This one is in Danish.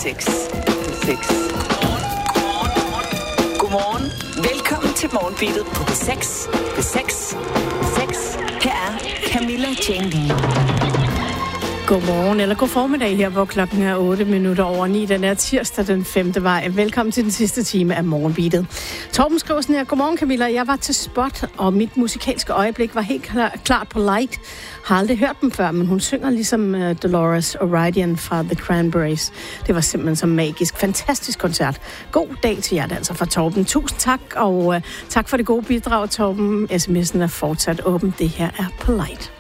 6. Godmorgen. Velkommen til Morgenbeatet på B6. B6. Her er Camilla Jane Lea. Godmorgen, eller god formiddag her, hvor klokken er 8:08. Den er tirsdag den 5. maj. Velkommen til den sidste time af Morgenbeatet. Torben skriver sådan her: Godmorgen Camilla, jeg var til Spot, og mit musikalske øjeblik var helt klart på Light. Har aldrig hørt dem før, men hun synger ligesom Dolores O'Riordan fra The Cranberries. Det var simpelthen så magisk. Fantastisk koncert. God dag til jer, altså fra Torben. Tusind tak, og tak for det gode bidrag, Torben. SMS'en er fortsat åben. Det her er på Light.